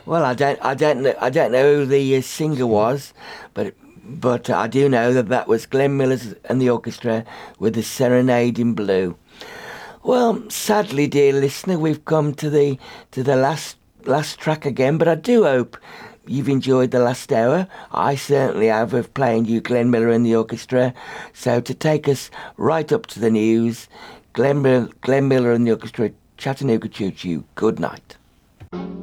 Well, I don't know who the singer was, but I do know that that was Glenn Miller's and the orchestra with the Serenade in Blue. Well, sadly, dear listener, we've come to the last track again, but I do hope you've enjoyed the last hour. I certainly have of playing you Glenn Miller and the orchestra. So to take us right up to the news, Glenn Miller and the orchestra, Chattanooga Choo Choo. Good night.